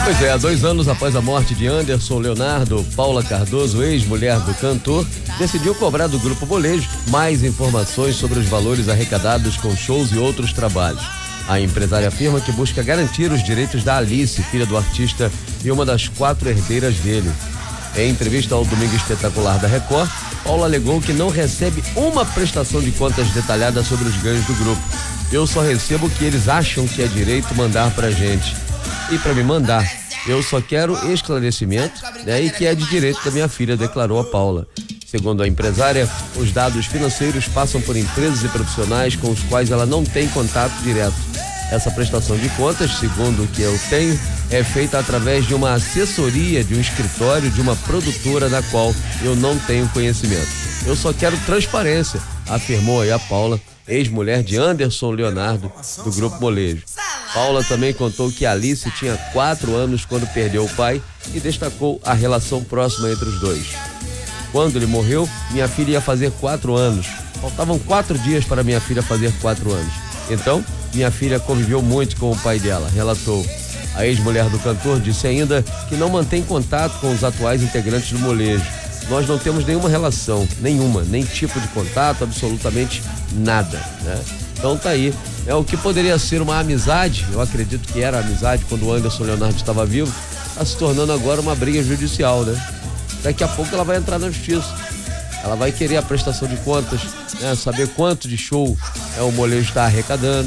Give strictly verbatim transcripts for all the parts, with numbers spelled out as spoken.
Pois é, há dois anos após a morte de Anderson Leonardo, Paula Cardoso, ex-mulher do cantor, decidiu cobrar do Grupo Molejo mais informações sobre os valores arrecadados com shows e outros trabalhos. A empresária afirma que busca garantir os direitos da Alice, filha do artista e uma das quatro herdeiras dele. Em entrevista ao Domingo Espetacular da Record, Paula alegou que não recebe uma prestação de contas detalhada sobre os ganhos do grupo. Eu só recebo o que eles acham que é direito mandar pra gente. E para me mandar, eu só quero esclarecimento, né, e que é de direito da minha filha, declarou a Paula. Segundo a empresária, os dados financeiros passam por empresas e profissionais com os quais ela não tem contato direto. Essa prestação de contas, segundo o que eu tenho, é feita através de uma assessoria de um escritório de uma produtora da qual eu não tenho conhecimento. Eu só quero transparência, afirmou aí a Paula, ex-mulher de Anderson Leonardo, do Grupo Molejo. Paula também contou que Alice tinha quatro anos quando perdeu o pai e destacou a relação próxima entre os dois. Quando ele morreu, minha filha ia fazer quatro anos. Faltavam quatro dias para minha filha fazer quatro anos. Então, minha filha conviveu muito com o pai dela, relatou. A ex-mulher do cantor disse ainda que não mantém contato com os atuais integrantes do Molejo. Nós não temos nenhuma relação, nenhuma, nem tipo de contato, absolutamente nada, né? Então tá aí, é o que poderia ser uma amizade, eu acredito que era amizade quando o Anderson Leonardo estava vivo, está se tornando agora uma briga judicial, né? Daqui a pouco ela vai entrar na justiça, ela vai querer a prestação de contas, né? Saber quanto de show é, o Molejo está arrecadando,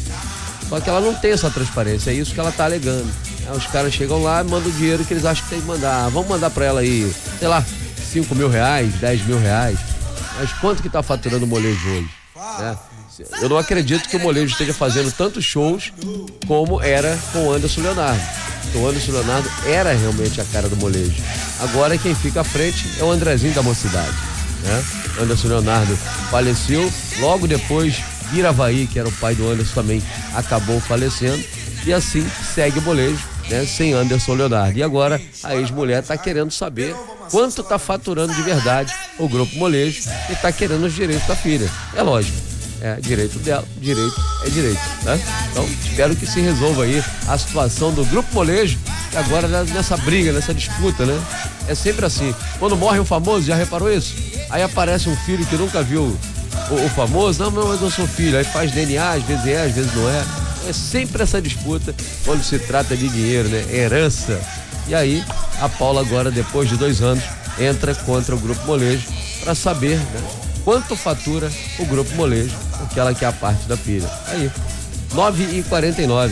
só que ela não tem essa transparência, é isso que ela está alegando. Aí os caras chegam lá e mandam o dinheiro que eles acham que tem que mandar, ah, vamos mandar para ela aí, sei lá, cinco mil reais, dez mil reais, mas quanto que tá faturando o Molejo hoje, né? Eu não acredito que o Molejo esteja fazendo tantos shows como era com o Anderson Leonardo. O Anderson Leonardo era realmente a cara do Molejo. Agora quem fica à frente é o Andrezinho da Mocidade, né? O Anderson Leonardo faleceu, logo depois Viravaí, que era o pai do Anderson, também acabou falecendo, e assim segue o Molejo, né? Sem Anderson Leonardo. E agora a ex-mulher está querendo saber quanto está faturando de verdade o Grupo Molejo e está querendo os direitos da filha. É lógico. É direito dela, direito é direito, né? Então, espero que se resolva aí a situação do Grupo Molejo, que agora nessa briga, nessa disputa, né? É sempre assim, quando morre um famoso, já reparou isso? Aí aparece um filho que nunca viu o, o famoso, não, não, mas eu sou filho, aí faz D N A, às vezes é, às vezes não é. É sempre essa disputa quando se trata de dinheiro, né? Herança. E aí, a Paula agora, depois de dois anos, entra contra o Grupo Molejo para saber, né, quanto fatura o Grupo Molejo, porque ela quer a parte da filha. Aí, nove e quarenta e nove.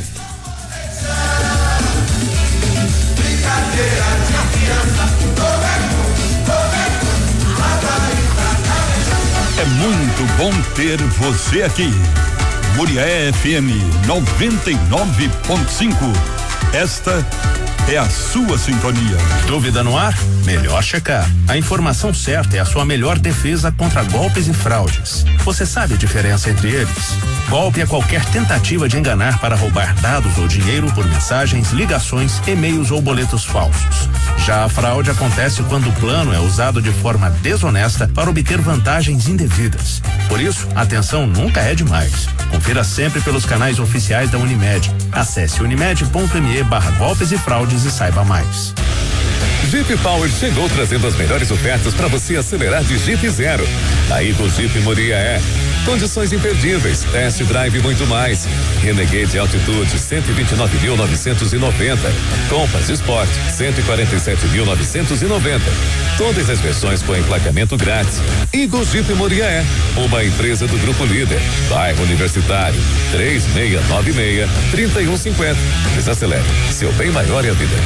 É muito bom ter você aqui. Muriaé F M noventa e nove ponto cinco. Esta é a sua sintonia. Dúvida no ar? Melhor checar. A informação certa é a sua melhor defesa contra golpes e fraudes. Você sabe a diferença entre eles? Golpe é qualquer tentativa de enganar para roubar dados ou dinheiro por mensagens, ligações, e-mails ou boletos falsos. Já a fraude acontece quando o plano é usado de forma desonesta para obter vantagens indevidas. Por isso, atenção nunca é demais. Confira sempre pelos canais oficiais da Unimed. Acesse unimed ponto me barra golpes e fraudes e saiba mais. Jeep Power chegou trazendo as melhores ofertas para você acelerar de Jeep Zero. Aí do Jeep Muriaé. Condições imperdíveis, test drive e muito mais. Renegade Altitude cento e vinte e nove mil novecentos e noventa. Compass Sport cento e quarenta e sete mil novecentos e noventa. Todas as versões com emplacamento grátis. E do Jeep Muriaé, uma empresa do Grupo Líder, bairro Universitário, três seis nove seis, três um cinco zero. Desacelere, seu bem maior é a vida.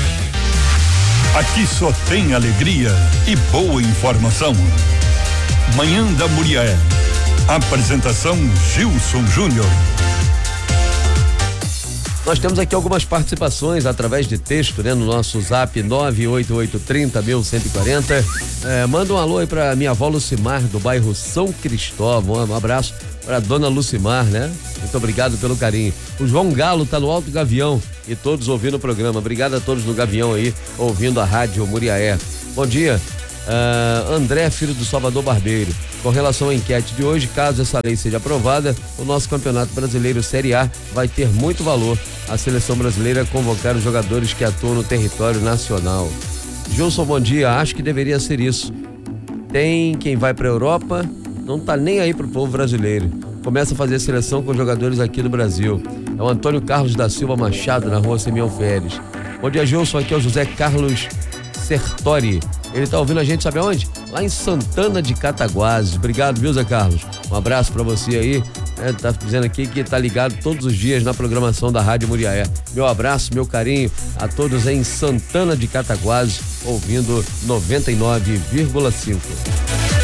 Aqui só tem alegria e boa informação. Manhã da Muriaé. Apresentação Gilson Júnior. Nós temos aqui algumas participações através de texto, né? No nosso zap nove oito oito três zero um um quatro zero. É, manda um alô aí pra minha avó Lucimar, do bairro São Cristóvão. Um abraço pra dona Lucimar, né? Muito obrigado pelo carinho. O João Galo tá no Alto Gavião e todos ouvindo o programa. Obrigado a todos do Gavião aí, ouvindo a rádio Muriaé. Bom dia. Uh, André, filho do Salvador Barbeiro. Com relação à enquete de hoje, caso essa lei seja aprovada, o nosso Campeonato Brasileiro Série A vai ter muito valor. a seleção brasileira convocar os jogadores que atuam no território nacional. Gilson, bom dia. Acho que deveria ser isso. Tem quem vai para a Europa, não tá nem aí pro povo brasileiro. Começa a fazer seleção com jogadores aqui do Brasil. É o Antônio Carlos da Silva Machado, na rua Simeão Feres. Bom dia, Gilson. Aqui é o José Carlos Sertori. Ele tá ouvindo a gente, sabe aonde? Lá em Santana de Cataguases. Obrigado, viu, Zé Carlos? Um abraço para você aí. É, tá dizendo aqui que tá ligado todos os dias na programação da Rádio Muriaé. Meu abraço, meu carinho a todos aí em Santana de Cataguases, ouvindo noventa e nove vírgula cinco.